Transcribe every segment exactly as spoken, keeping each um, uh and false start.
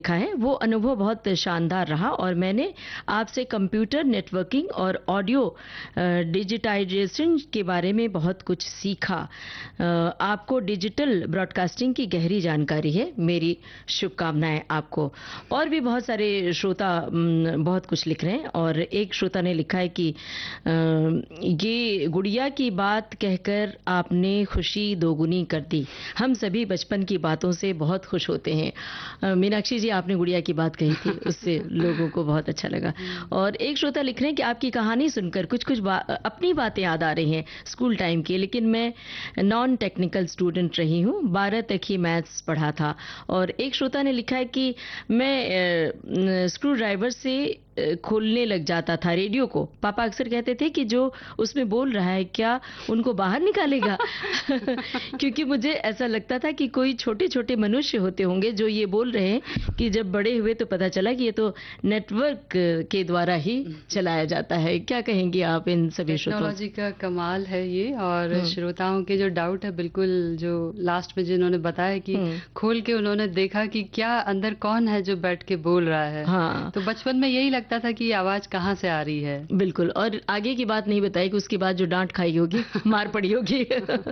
देखा है वो अनुभव बहुत शानदार रहा और मैंने आपसे कंप्यूटर नेटवर्किंग और ऑडियो डिजिटाइजेशन के बारे में बहुत कुछ सीखा। अ, आपको डिजिटल ब्रॉडकास्टिंग की गहरी जानकारी है, मेरी शुभकामनाएं आपको। और भी बहुत सारे श्रोता अम, बहुत कुछ लिख रहे हैं और एक श्रोता ने लिखा है कि अ, ये गुड़िया की बात कहकर आपने खुशी दोगुनी कर दी। हम सभी बचपन की बातों से बहुत खुश होते हैं। अ, मीनाक्षी जी, आपने गुड़िया की बात कही थी, उससे लोगों को बहुत अच्छा लगा। और एक श्रोता लिख रहे हैं कि आपकी कहानी सुनकर कुछ कुछ बा, अपनी बातें याद आ रही हैं स्कूल टाइम की, लेकिन मैं नॉन टेक्निकल स्टूडेंट रही हूँ, बारह तक ही मैथ्स पढ़ा था। और एक श्रोता ने लिखा है कि मैं स्क्रू ड्राइवर से अ, खोलने लग जाता था रेडियो को। पापा अक्सर कहते थे कि जो उसमें बोल रहा है क्या उनको बाहर निकालेगा। क्योंकि मुझे ऐसा लगता था कि कोई छोटे छोटे मनुष्य होते होंगे जो ये बोल रहे हैं कि जब बड़े हुए तो पता चला कि ये तो नेटवर्क के द्वारा ही चलाया जाता है। क्या कहेंगी आप इन सभी श्रोताओं? टेक्नोलॉजी का कमाल है ये। और श्रोताओं के जो डाउट है, बिल्कुल जो लास्ट में जिन्होंने बताया कि खोल के उन्होंने देखा कि क्या अंदर कौन है जो बैठ के बोल रहा है। हाँ, तो बचपन में यही लगता था कि ये आवाज कहाँ से आ रही है। बिल्कुल। और आगे की बात नहीं बताई कि उसके बाद जो डांट खाई होगी, मार पड़ी होगी,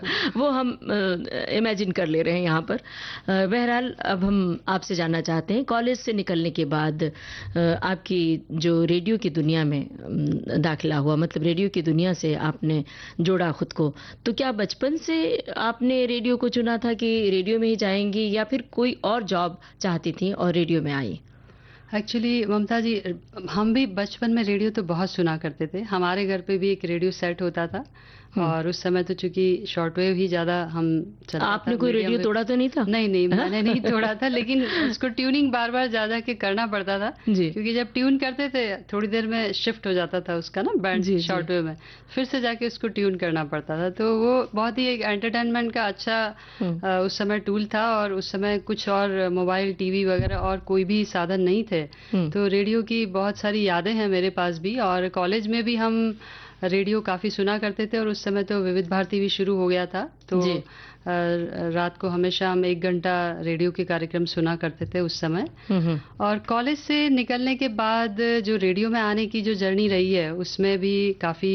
वो हम इमेजिन कर ले रहे हैं यहाँ पर। अ, बहरहाल अब हम आपसे जानना चाहते हैं, कॉलेज से निकलने के बाद अ, आपकी जो रेडियो की दुनिया में अम, दाखिला हुआ, मतलब रेडियो की दुनिया से आपने जोड़ा खुद को, तो क्या बचपन से आपने रेडियो को चुना था कि रेडियो में ही जाएंगी या फिर कोई और जॉब चाहती थी और रेडियो में आई? एक्चुअली ममता जी, हम भी बचपन में रेडियो तो बहुत सुना करते थे। हमारे घर पे भी एक रेडियो सेट होता था और उस समय तो चूंकि शॉर्टवेव ही ज्यादा हम चलता था। आपने कोई मीडियम रेडियो वेव तोड़ा तो नहीं था? नहीं नहीं, मैंने नहीं तोड़ा था, लेकिन उसको ट्यूनिंग बार बार ज्यादा के करना पड़ता था। जी क्योंकि जब ट्यून करते थे थोड़ी देर में शिफ्ट हो जाता था उसका ना बैंड जी जी। शॉर्टवेव में, फिर से जाके उसको ट्यून करना पड़ता था। तो वो बहुत ही एक एंटरटेनमेंट का अच्छा हम्म अ, उस समय टूल था। और उस समय कुछ और मोबाइल टीवी वगैरह और कोई भी साधन नहीं थे। हम्म तो रेडियो की बहुत सारी यादें हैं मेरे पास भी। और कॉलेज में भी हम रेडियो काफी सुना करते थे और उस समय तो विविध भारती भी शुरू हो गया था। तो जी अ, रात को हमेशा हम एक घंटा रेडियो के कार्यक्रम सुना करते थे उस समय। हम्म हम्म और कॉलेज से निकलने के बाद जो रेडियो में आने की जो जर्नी रही है, उसमें भी काफी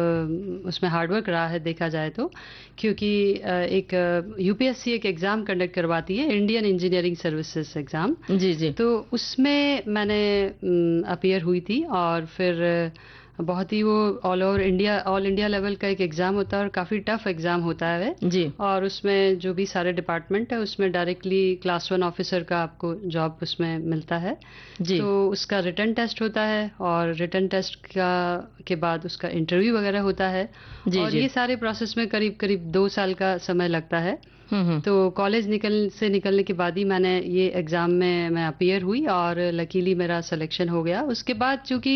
अ, उसमें हार्डवर्क रहा है देखा जाए तो। क्योंकि अ, एक यूपीएससी एक एग्जाम कंडक्ट करवाती है, इंडियन इंजीनियरिंग सर्विसेज एग्जाम। जी जी। तो उसमें मैंने अपीयर हुई थी। और फिर बहुत ही वो all over India all India level का एक एग्जाम होता है और काफी टफ एग्जाम होता है वे। जी और उसमें जो भी सारे डिपार्टमेंट है उसमें डायरेक्टली क्लास वन ऑफिसर का आपको जॉब उसमें मिलता है। जी। तो उसका रिटन टेस्ट होता है और रिटन टेस्ट का के बाद उसका इंटरव्यू वगैरह होता है। जी और जी। ये सारे प्रोसेस में करीब करीब दो साल का समय लगता है। हम्म हम्म तो कॉलेज निकल से निकलने के बाद ही मैंने ये एग्जाम में मैं अपीयर हुई और लकीली मेरा सिलेक्शन हो गया। उसके बाद चूंकि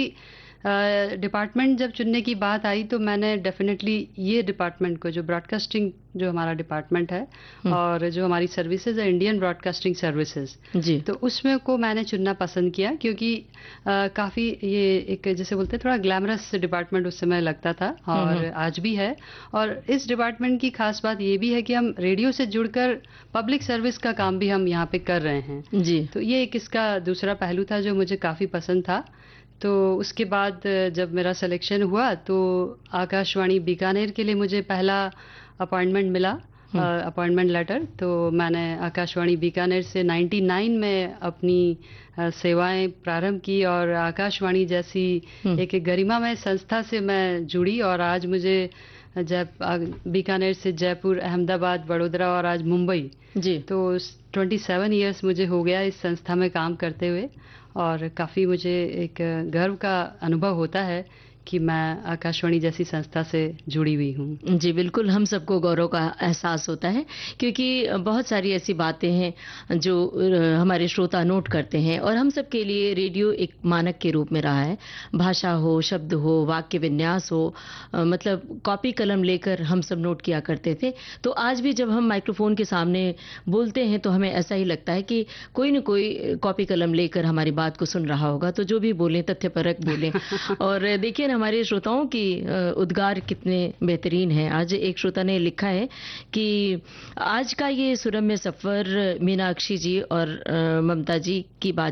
डिपार्टमेंट जब चुनने की बात आई तो मैंने डेफिनेटली ये डिपार्टमेंट को, जो ब्रॉडकास्टिंग जो हमारा डिपार्टमेंट है हम्म, और जो हमारी सर्विसेज है, इंडियन ब्रॉडकास्टिंग सर्विसेज, जी तो उसमें को मैंने चुनना पसंद किया। क्योंकि अ, काफी ये एक जैसे बोलते हैं थोड़ा ग्लैमरस डिपार्टमेंट उस समय लगता था हम्म और हम्म आज भी है। और इस डिपार्टमेंट की खास बात ये भी है कि हम रेडियो से जुड़कर पब्लिक सर्विस का काम भी हम यहाँ पे कर रहे हैं। जी। तो ये एक इसका दूसरा पहलू था जो मुझे काफी पसंद था। तो उसके बाद जब मेरा सिलेक्शन हुआ तो आकाशवाणी बीकानेर के लिए मुझे पहला अपॉइंटमेंट मिला, हम्म अपॉइंटमेंट लेटर। तो मैंने आकाशवाणी बीकानेर से निन्यानवे में अपनी अ, सेवाएं प्रारंभ की और आकाशवाणी जैसी हम्म एक गरिमामय संस्था से मैं जुड़ी। और आज मुझे जय आ, बीकानेर से जयपुर, अहमदाबाद, वडोदरा और आज मुंबई, जी। तो सत्ताईस इयर्स मुझे हो गया इस संस्था में काम करते हुए। और काफ़ी मुझे एक गर्व का अनुभव होता है कि मैं आकाशवाणी जैसी संस्था से जुड़ी हुई हूँ। जी बिल्कुल, हम सबको गौरव का एहसास होता है क्योंकि बहुत सारी ऐसी बातें हैं जो अ, हमारे श्रोता नोट करते हैं और हम सब के लिए रेडियो एक मानक के रूप में रहा है। भाषा हो, शब्द हो, वाक्य विन्यास हो, अ, मतलब कॉपी कलम लेकर हम सब नोट किया करते थे। तो आज भी जब हम माइक्रोफोन के सामने बोलते हैं तो हमें ऐसा ही लगता है कि कोई न कोई कॉपी कलम लेकर हमारी बात को सुन रहा होगा। तो जो भी बोलें तथ्यपरक बोलें। और देखिए ना, हमारे श्रोताओं की अ, उद्गार कितने बेहतरीन हैं। आज एक श्रोता ने लिखा है कि आज का ये सुरम्य सफ़र मीनाक्षी जी और अ, ममता जी की बात